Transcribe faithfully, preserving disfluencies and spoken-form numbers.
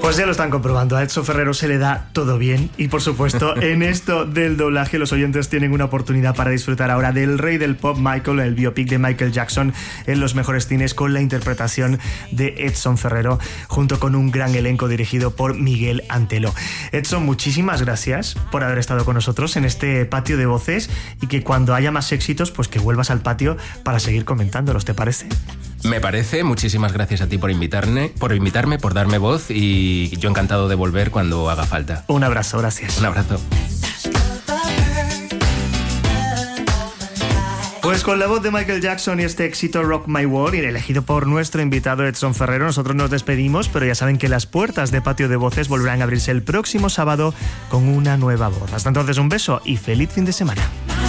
Pues ya lo están comprobando, a Edson Ferrero se le da todo bien y por supuesto en esto del doblaje los oyentes tienen una oportunidad para disfrutar ahora del rey del pop Michael, el biopic de Michael Jackson en los mejores cines con la interpretación de Edson Ferrero junto con un gran elenco dirigido por Miguel Antelo. Edson, muchísimas gracias por haber estado con nosotros en este patio de voces y que cuando haya más éxitos pues que vuelvas al patio para seguir comentándolos, ¿te parece? Me parece, muchísimas gracias a ti por invitarme, por invitarme, por darme voz y yo encantado de volver cuando haga falta. Un abrazo, gracias. Un abrazo. Pues con la voz de Michael Jackson y este éxito Rock My World, y elegido por nuestro invitado Edson Ferrero, nosotros nos despedimos, pero ya saben que las puertas de Patio de Voces volverán a abrirse el próximo sábado con una nueva voz. Hasta entonces, un beso y feliz fin de semana.